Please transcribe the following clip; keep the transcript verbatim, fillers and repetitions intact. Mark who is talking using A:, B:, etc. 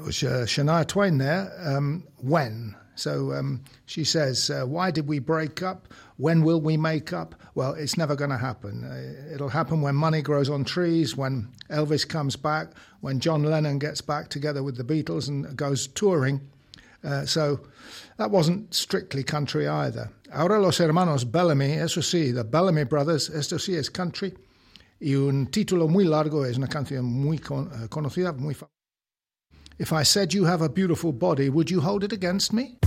A: was uh, Shania Twain there. Um, when? So um, she says, uh, why did we break up? When will we make up? Well, it's never going to happen. Uh, it'll happen when money grows on trees, when Elvis comes back, when John Lennon gets back together with the Beatles and goes touring. Uh, so that wasn't strictly country either. Ahora los hermanos Bellamy, eso sí, the Bellamy Brothers, esto sí es country. Y un título muy largo, es una canción muy con, uh, conocida, muy famosa. If I said you have a beautiful body, would you hold it against me?